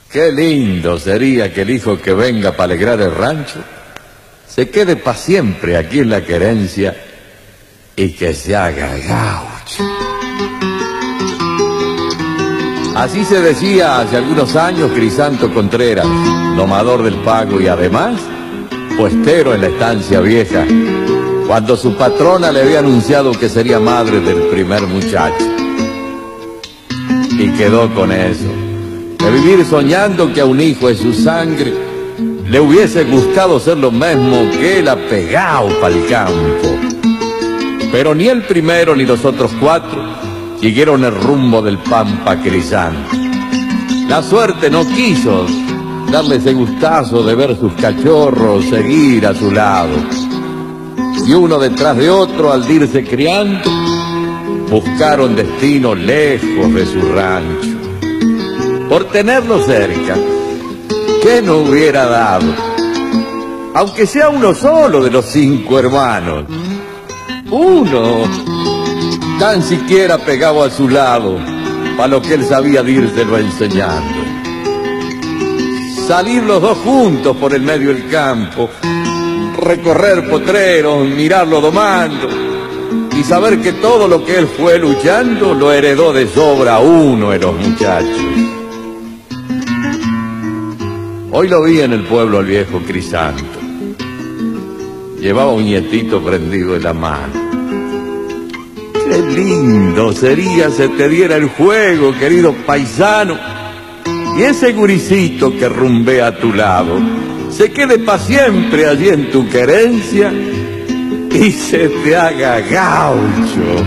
Qué lindo sería que el hijo que venga para alegrar el rancho se quede para siempre aquí en la querencia y que se haga gaucho. Así se decía hace algunos años Crisanto Contreras, domador del pago y además puestero en la estancia vieja, cuando su patrona le había anunciado que sería madre del primer muchacho. Y quedó con eso, de vivir soñando que a un hijo de su sangre le hubiese gustado ser lo mismo que él apegado pa'l campo. Pero ni el primero ni los otros cuatro siguieron el rumbo del Pampa Crisanto. La suerte no quiso darle ese gustazo de ver sus cachorros seguir a su lado. Y uno detrás de otro, al irse criando, buscaron destino lejos de su rancho. Por tenerlo cerca, ¿qué no hubiera dado? Aunque sea uno solo de los 5 hermanos. Uno, tan siquiera pegado a su lado, para lo que él sabía de írselo enseñando. Salir los dos juntos por el medio del campo, recorrer potreros, mirarlo domando, y saber que todo lo que él fue luchando lo heredó de sobra uno de los muchachos. Hoy lo vi en el pueblo al viejo Crisanto. Llevaba un nietito prendido en la mano. Qué lindo sería se te diera el juego, querido paisano, y ese guricito que rumbea a tu lado se quede para siempre allí en tu querencia y se te haga gaucho.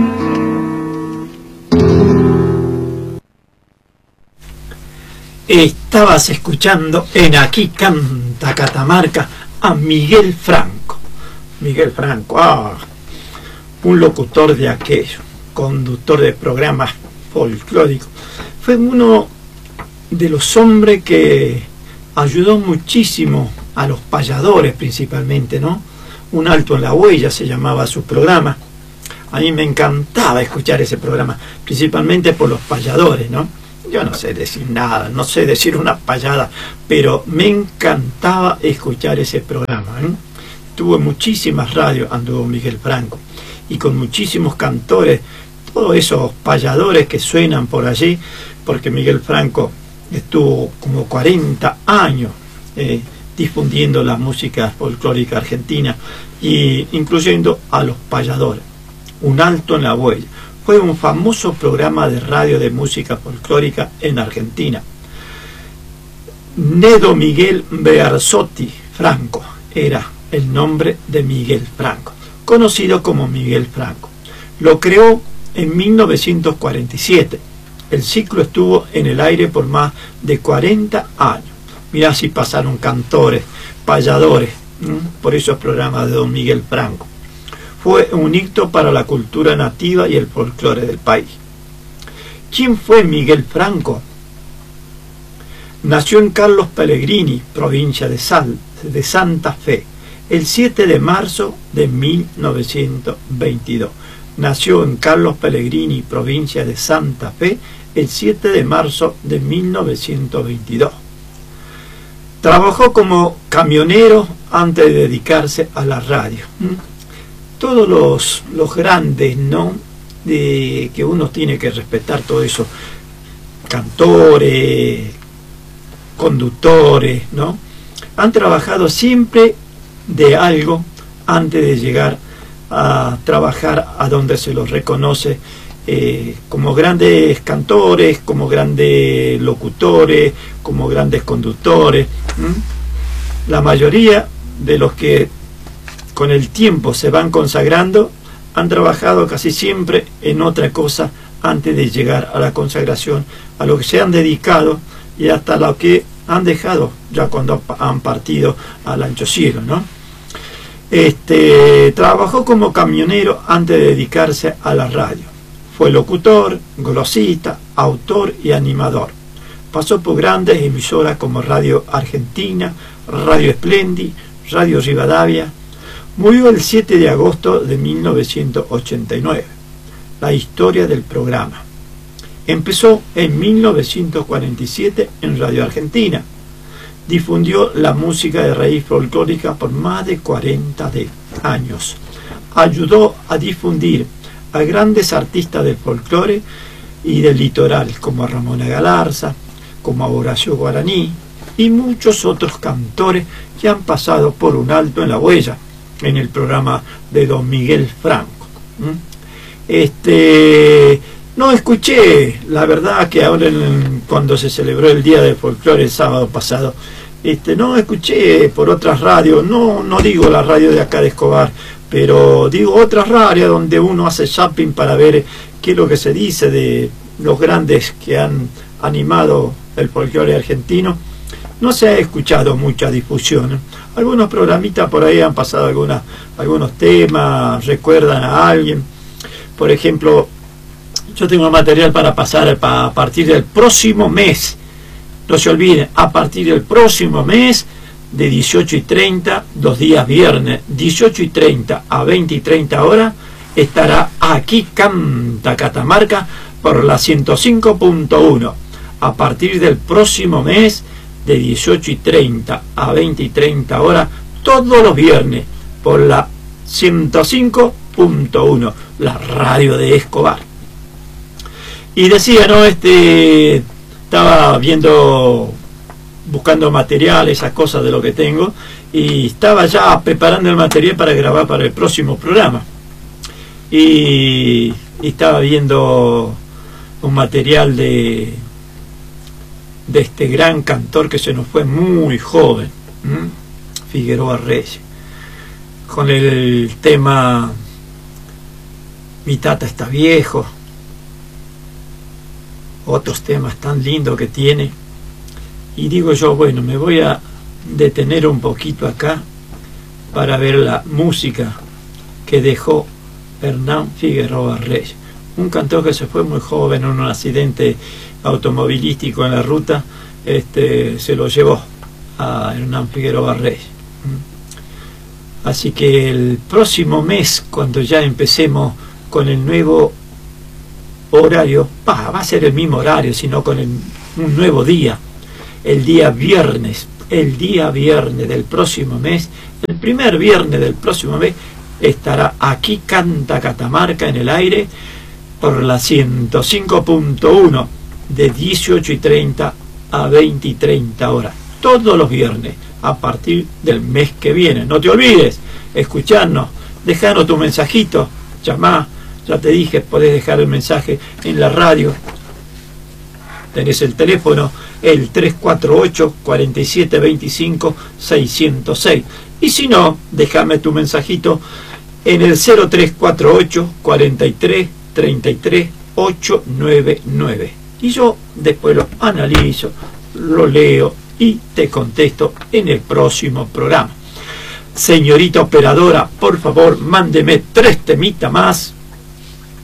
Estabas escuchando en Aquí Canta Catamarca a Miguel Franco. Miguel Franco, un locutor de aquello, conductor de programas folclóricos. Fue uno de los hombres que ayudó muchísimo a los payadores principalmente, ¿no? Un alto en la huella se llamaba su programa. A mí me encantaba escuchar ese programa, principalmente por los payadores, ¿no? Yo no sé decir nada, no sé decir una payada, pero me encantaba escuchar ese programa, ¿eh? Tuvo muchísimas radios, anduvo Miguel Franco, y con muchísimos cantores, todos esos payadores que suenan por allí, porque Miguel Franco estuvo como 40 años difundiendo la música folclórica argentina, y incluyendo a los payadores. Un alto en la huella. Fue un famoso programa de radio de música folclórica en Argentina. Nedo Miguel Bearzotti Franco era el nombre de Miguel Franco, conocido como Miguel Franco. Lo creó en 1947. El ciclo estuvo en el aire por más de 40 años. Mirá si pasaron cantores, payadores, por esos programas de don Miguel Franco. Fue un hito para la cultura nativa y el folclore del país. ¿Quién fue Miguel Franco? Nació en Carlos Pellegrini, provincia de Santa Fe, el 7 de marzo de 1922. Nació en Carlos Pellegrini, provincia de Santa Fe, el 7 de marzo de 1922. Trabajó como camionero antes de dedicarse a la radio. Todos los grandes, ¿no?, que uno tiene que respetar, todo eso, cantores, conductores, ¿no?, han trabajado siempre de algo antes de llegar a trabajar a donde se los reconoce como grandes cantores, como grandes locutores, como grandes conductores. La mayoría de los que con el tiempo se van consagrando han trabajado casi siempre en otra cosa antes de llegar a la consagración, a lo que se han dedicado y hasta lo que han dejado ya cuando han partido al ancho cielo, ¿no? Trabajó como camionero antes de dedicarse a la radio. Fue locutor, glosista, autor y animador. Pasó por grandes emisoras como Radio Argentina, Radio Splendid, Radio Rivadavia. Murió el 7 de agosto de 1989. La historia del programa. Empezó en 1947 en Radio Argentina. Difundió la música de raíz folclórica por más de 40 años. Ayudó a difundir a grandes artistas del folclore y del litoral, como a Ramona Galarza, como a Horacio Guaraní y muchos otros cantores que han pasado por un alto en la huella en el programa de don Miguel Franco. No escuché, la verdad que ahora cuando se celebró el Día del Folclore el sábado pasado, no escuché por otras radios, no digo la radio de acá de Escobar, pero digo otras radios donde uno hace zapping para ver qué es lo que se dice de los grandes que han animado el folclore argentino. No se ha escuchado mucha difusión. Algunos programitas por ahí han pasado algunos temas, recuerdan a alguien. Por ejemplo, yo tengo material para pasar a partir del próximo mes. No se olviden, a partir del próximo mes, de 18:30, los días viernes, 18:30 a 20:30 horas, estará Aquí Canta Catamarca por la 105.1. A partir del próximo mes, de 18:30 a 20:30 horas, todos los viernes, por la 105.1, la radio de Escobar. Y decía, ¿no? Estaba buscando material, esas cosas de lo que tengo, y estaba ya preparando el material para grabar para el próximo programa. Y estaba viendo un material de este gran cantor que se nos fue muy joven, Figueroa Reyes, con el tema Mi tata está viejo, otros temas tan lindos que tiene. Y digo yo, bueno, me voy a detener un poquito acá para ver la música que dejó Hernán Figueroa Reyes, un cantor que se fue muy joven en un accidente automovilístico en la ruta. Se lo llevó a Hernán Figueroa Reyes. Así que el próximo mes, cuando ya empecemos con el nuevo horario, va a ser el mismo horario, sino con un nuevo día, el día viernes del próximo mes, el primer viernes del próximo mes, estará Aquí Canta Catamarca en el aire por la 105.1, de 18:30 a 20:30 horas, todos los viernes a partir del mes que viene. No te olvides escucharnos, dejarnos tu mensajito, llamá, ya te dije, podés dejar el mensaje en la radio, tenés el teléfono, el 348-4725-606, y si no, déjame tu mensajito en el 0348-4333-899, y yo después lo analizo, lo leo y te contesto en el próximo programa. Señorita operadora, por favor, mándeme 3 temitas más